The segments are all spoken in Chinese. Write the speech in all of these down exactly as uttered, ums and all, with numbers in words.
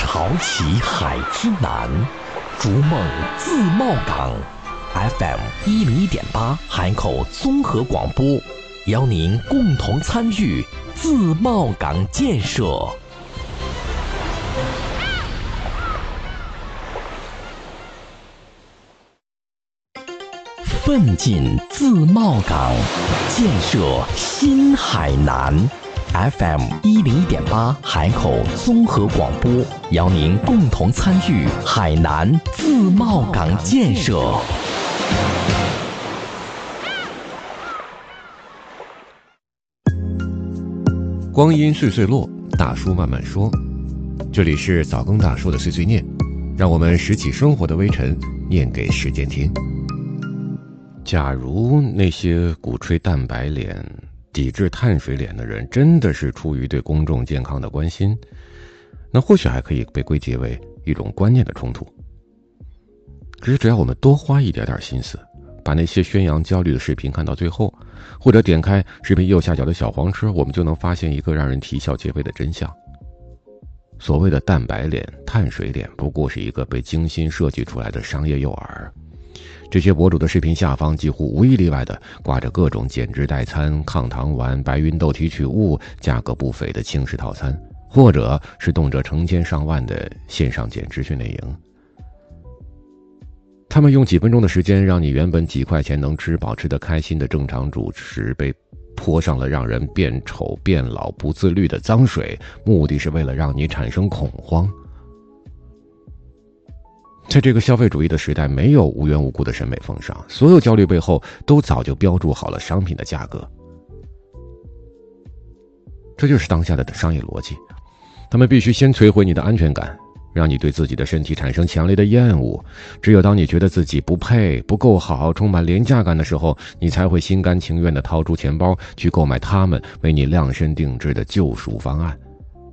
淘起海之南，逐梦自贸港。F M 一零一点八海口综合广播，邀您共同参与自贸港建设。奋进自贸港，建设新海南。F M 一零一点八海口综合广播，邀您共同参与海南自贸港建设。 光阴岁岁落，大叔慢慢说。这里是早更大叔的碎碎念，让我们拾起生活的微尘，念给时间听。假如那些鼓吹蛋白脸、抵制碳水脸的人真的是出于对公众健康的关心，那或许还可以被归结为一种观念的冲突。可是只要我们多花一点点心思，把那些宣扬焦虑的视频看到最后，或者点开视频右下角的小黄车，我们就能发现一个让人啼笑皆非的真相。所谓的蛋白脸、碳水脸不过是一个被精心设计出来的商业诱饵。这些博主的视频下方几乎无一例外的挂着各种减脂代餐、抗糖丸、白芸豆提取物、价格不菲的轻食套餐，或者是动辄成千上万的线上减脂训练营。他们用几分钟的时间，让你原本几块钱能吃饱吃得开心的正常主食，被泼上了让人变丑变老不自律的脏水，目的是为了让你产生恐慌。在这个消费主义的时代，没有无缘无故的审美风尚，所有焦虑背后都早就标注好了商品的价格。这就是当下的商业逻辑，他们必须先摧毁你的安全感，让你对自己的身体产生强烈的厌恶。只有当你觉得自己不配、不够好、充满廉价感的时候，你才会心甘情愿地掏出钱包去购买他们为你量身定制的救赎方案。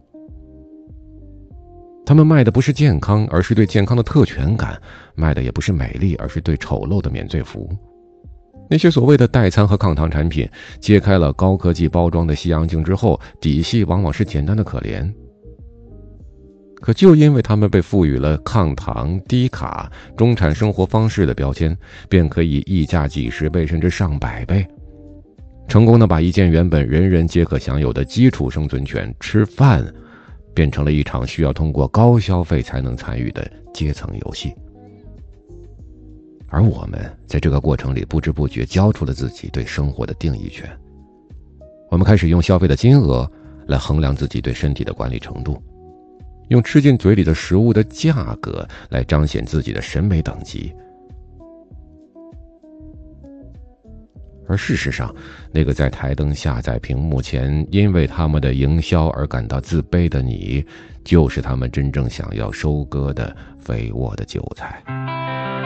他们卖的不是健康，而是对健康的特权感；卖的也不是美丽，而是对丑陋的免罪符。那些所谓的代餐和抗糖产品，揭开了高科技包装的西洋镜之后，底细往往是简单的可怜。可就因为他们被赋予了抗糖、低卡、中产生活方式的标签，便可以溢价几十倍甚至上百倍，成功的把一件原本人人皆可享有的基础生存权——吃饭，变成了一场需要通过高消费才能参与的阶层游戏。而我们在这个过程里不知不觉交出了自己对生活的定义权。我们开始用消费的金额来衡量自己对身体的管理程度，用吃进嘴里的食物的价格来彰显自己的审美等级。而事实上，那个在台灯下在屏幕前因为他们的营销而感到自卑的你，就是他们真正想要收割的肥沃的韭菜。